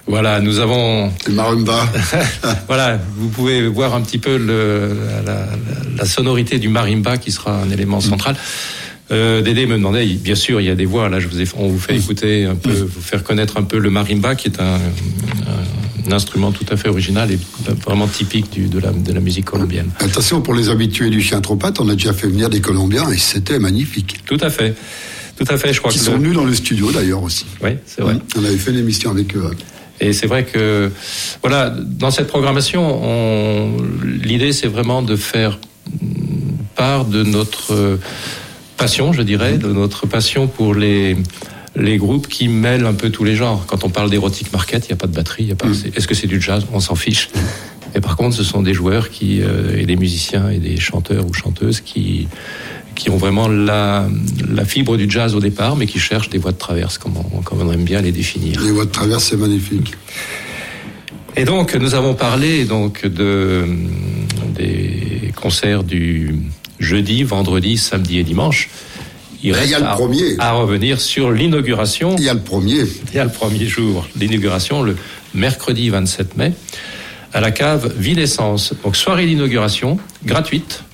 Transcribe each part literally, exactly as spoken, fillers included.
Voilà, nous avons... Le marimba. Voilà, vous pouvez voir un petit peu le, la, la, la sonorité du marimba qui sera un élément central. Euh, Dédé me demandait, bien sûr, il y a des voix. Là, je vous ai, on vous fait écouter un peu, vous faire connaître un peu le marimba, qui est un, un, un instrument tout à fait original et vraiment typique du, de, la, de la musique colombienne. Attention, pour les habitués du chien trompette, on a déjà fait venir des Colombiens et c'était magnifique. Tout à fait, tout à fait. Je crois qui que sont le... venus dans le studio d'ailleurs aussi. Oui, c'est vrai. On avait fait une émission avec eux. Et c'est vrai que, voilà, dans cette programmation, on, l'idée, c'est vraiment de faire part de notre passion, je dirais, de notre passion pour les, les groupes qui mêlent un peu tous les genres. Quand on parle d'Erotic Market, il n'y a pas de batterie, il y a pas, mmh. est-ce que c'est du jazz? On s'en fiche. Et par contre, ce sont des joueurs qui, euh, et des musiciens et des chanteurs ou chanteuses qui, qui ont vraiment la, la fibre du jazz au départ, mais qui cherchent des voies de traverse, comme on, comme on aime bien les définir. Les voies de traverse, c'est magnifique. Et donc, nous avons parlé donc de, des concerts du jeudi, vendredi, samedi et dimanche. Il reste il y a le à, premier. à revenir sur l'inauguration. Il y a le premier. Il y a le premier jour, l'inauguration, le mercredi vingt-sept mai, à la cave Ville-Essence. Donc, soirée d'inauguration, gratuite.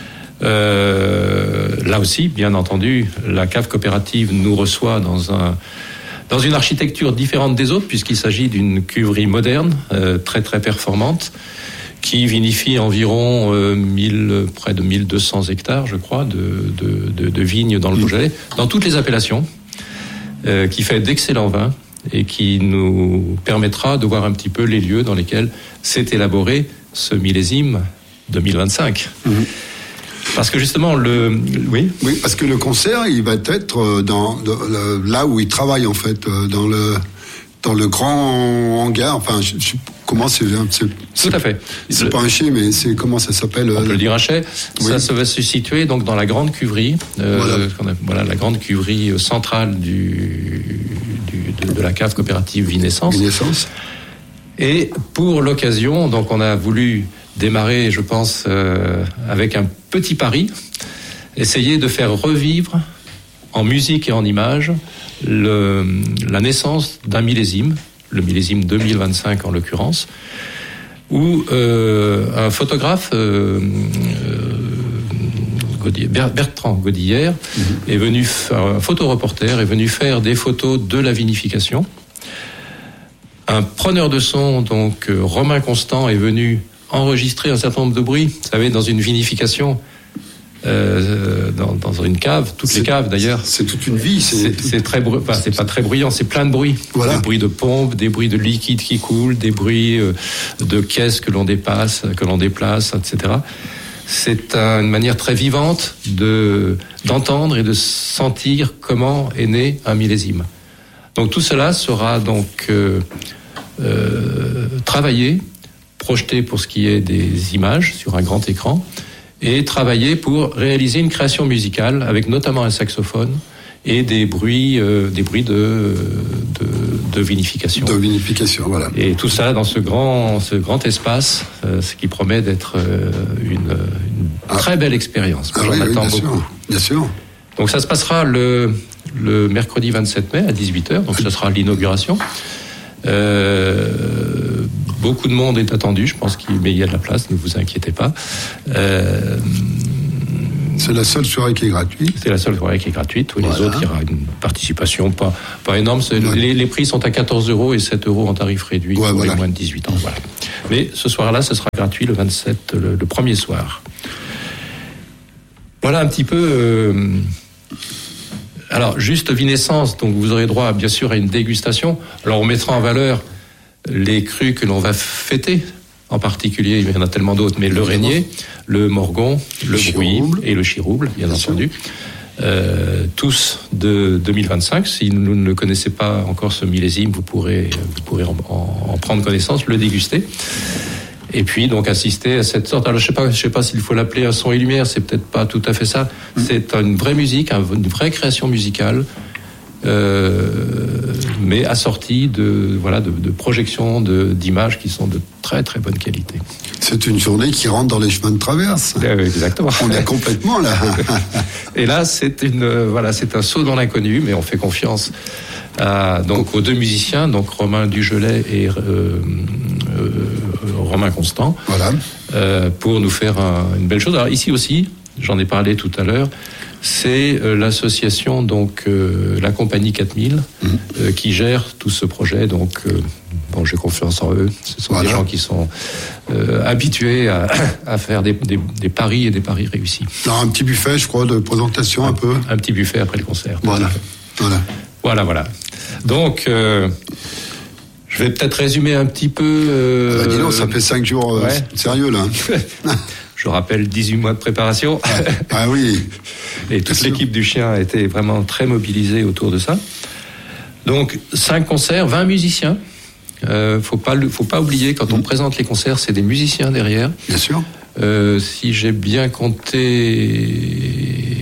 Euh, là aussi, bien entendu, la cave coopérative nous reçoit dans un dans une architecture différente des autres, puisqu'il s'agit d'une cuverie moderne, euh, très très performante, qui vinifie environ euh, mille, près de mille deux cents hectares, je crois, de, de, de, de vignes dans le Beaujolais, dans toutes les appellations, euh, qui fait d'excellents vins et qui nous permettra de voir un petit peu les lieux dans lesquels s'est élaboré ce millésime deux mille vingt-cinq. Mmh. Parce que justement, le... Oui Oui, parce que le concert, il va être dans, dans le, là où il travaille, en fait, dans le, dans le grand hangar. Enfin, je, je, comment c'est, c'est... Tout à fait. C'est le... pas un chai, mais c'est comment ça s'appelle? On peut le dire un chai. Oui. Ça, ça va se situer donc dans la grande cuverie. Euh, voilà. voilà, la grande cuverie centrale du, du, de, de la cave coopérative Ville-Essence. Ville-Essence. Et pour l'occasion, donc on a voulu démarrer, je pense, euh, avec un petit pari, essayer de faire revivre en musique et en images le, la naissance d'un millésime, le millésime deux mille vingt-cinq en l'occurrence, où euh, un photographe, euh, euh, Bertrand Godillère, mmh. est venu faire, un photoreporter, est venu faire des photos de la vinification. Un preneur de son, donc euh, Romain Constant, est venu enregistrer un certain nombre de bruits. Vous savez, dans une vinification, euh, dans, dans une cave, toutes c'est, les caves d'ailleurs. C'est toute une vie. C'est, c'est, c'est très bruyant. Enfin, c'est pas très bruyant, c'est plein de bruits. Voilà. Des bruits de pompe, des bruits de liquide qui coule, des bruits euh, de caisses que l'on dépasse, que l'on déplace, et cetera. C'est une manière très vivante de d'entendre et de sentir comment est né un millésime. Donc tout cela sera donc euh, euh, travaillé, projeté pour ce qui est des images sur un grand écran, et travailler pour réaliser une création musicale avec notamment un saxophone et des bruits, euh, des bruits de, de, de vinification. De vinification, voilà. Et tout ça dans ce grand, ce grand espace, euh, ce qui promet d'être euh, une, une ah. très belle expérience. Ah, J'en oui, attends oui, bien beaucoup. Sûr, bien sûr. Donc ça se passera le, le mercredi vingt-sept mai à dix-huit heures, donc ce sera l'inauguration. Euh, beaucoup de monde est attendu, je pense qu'il mais il y a de la place, ne vous inquiétez pas. Euh, c'est la seule soirée qui est gratuite. C'est la seule soirée qui est gratuite. Tous voilà. Les autres, il y aura une participation pas, pas énorme. C'est, ouais. les, les prix sont à quatorze euros et sept euros en tarif réduit ouais, pour voilà. les moins de dix-huit ans. Voilà. Mais ce soir-là, ce sera gratuit le vingt-sept, le, le premier soir. Voilà un petit peu... Euh, alors, juste Ville-Essence, donc vous aurez droit, bien sûr, à une dégustation. Alors, on mettra en valeur les crus que l'on va fêter, en particulier, il y en a tellement d'autres, mais le Régnier, le Morgon, le, le Brouilly et le Chirouble, bien, bien entendu. Euh, tous de deux mille vingt-cinq. Si vous ne connaissez pas encore ce millésime, vous pourrez, vous pourrez en, en, en prendre connaissance, le déguster. Et puis donc assister à cette sorte. Alors je sais pas, je sais pas s'il faut l'appeler un son et lumière. C'est peut-être pas tout à fait ça. Mmh. C'est une vraie musique, une vraie création musicale, euh, mais assortie de voilà de, de projections, de, d'images qui sont de très très bonne qualité. C'est une journée qui rentre dans les chemins de traverse. Euh, exactement. On est complètement là. Et là, c'est une voilà, c'est un saut dans l'inconnu, mais on fait confiance à, donc aux deux musiciens, donc Romain Dugelet et euh, euh, Romain Constant, voilà. euh, pour nous faire un, une belle chose. Alors ici aussi, j'en ai parlé tout à l'heure, c'est euh, l'association, donc euh, la compagnie quatre mille, mmh. euh, qui gère tout ce projet. Donc, euh, bon, j'ai confiance en eux. Ce sont voilà. des gens qui sont euh, habitués à, à faire des, des, des paris et des paris réussis. Alors, un petit buffet, je crois, de présentation un, un peu. Un petit buffet après le concert. Voilà, voilà. Voilà, voilà. Donc, euh, je vais peut-être résumer un petit peu. Euh, bah, dis donc, ça fait cinq jours euh, ouais. sérieux là. Je rappelle, dix-huit mois de préparation. Ah, ah oui. Et toute l'équipe du Chien a été vraiment très mobilisée autour de ça. Donc, cinq concerts, vingt musiciens. Euh, faut pas, faut pas oublier, quand mmh. on présente les concerts, c'est des musiciens derrière. Bien sûr. Euh, si j'ai bien compté,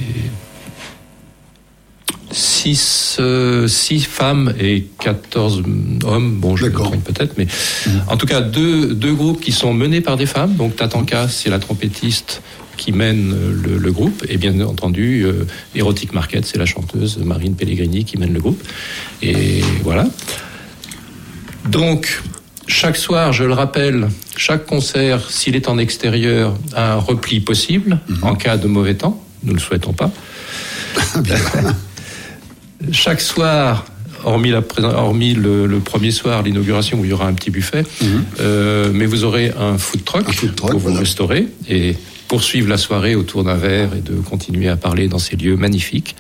six, euh, six femmes et quatorze hommes. Bon, je me trompe peut-être, mais mmh. en tout cas, deux, deux groupes qui sont menés par des femmes. Donc, Tatanka, c'est la trompettiste qui mène le, le groupe, et bien entendu, euh, Erotic Market, c'est la chanteuse Marine Pellegrini qui mène le groupe. Et voilà. Donc, chaque soir, je le rappelle, chaque concert, s'il est en extérieur, a un repli possible, mmh. en cas de mauvais temps. Nous ne le souhaitons pas. Chaque soir, hormis, la, hormis le, le premier soir, l'inauguration, où il y aura un petit buffet, mmh. euh, mais vous aurez un food truck, un food truck pour voilà. vous restaurer et poursuivre la soirée autour d'un verre et de continuer à parler dans ces lieux magnifiques.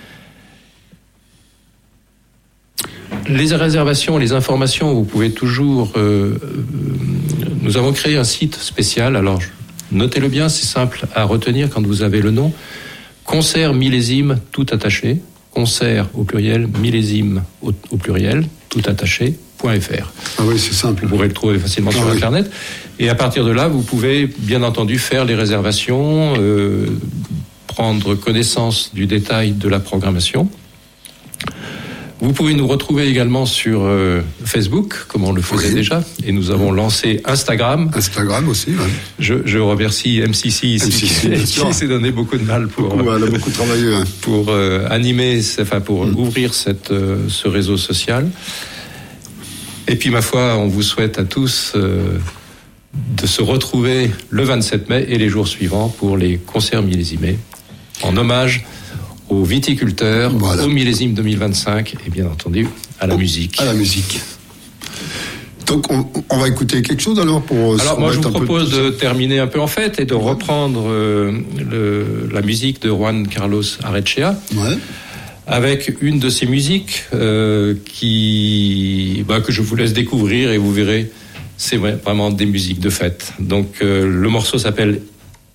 Les réservations, les informations, vous pouvez toujours... Euh, nous avons créé un site spécial, alors notez-le bien, c'est simple à retenir quand vous avez le nom. Concert millésime, tout attaché. Concert au pluriel, millésime au, au pluriel, tout attaché, .fr. Ah oui, c'est simple. Vous pourrez le trouver facilement ah sur oui. Internet. Et à partir de là, vous pouvez bien entendu faire les réservations, euh, prendre connaissance du détail de la programmation. Vous pouvez nous retrouver également sur euh, Facebook, comme on le faisait oui. déjà, et nous avons lancé Instagram. Instagram aussi, oui. Je, je remercie M C C ici, M C C, qui, qui s'est donné beaucoup de mal pour, beaucoup, elle a beaucoup travaillé, hein. pour euh, animer, enfin pour mm. ouvrir cette, euh, ce réseau social. Et puis, ma foi, on vous souhaite à tous euh, de se retrouver le vingt-sept mai et les jours suivants pour les concerts millésimés, en hommage aux viticulteurs, voilà. au millésime deux mille vingt-cinq et bien entendu à la musique. À la musique. Donc on, on va écouter quelque chose alors pour... Alors moi je vous propose de, de terminer un peu en fête et de ouais. reprendre euh, le, la musique de Juan Carlos Arrechea. Ouais. Avec une de ces musiques euh, qui, bah, que je vous laisse découvrir et vous verrez, c'est vraiment des musiques de fête. Donc euh, le morceau s'appelle,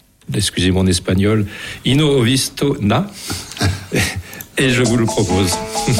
excusez mon espagnol, Ino Visto Na, et je vous le propose.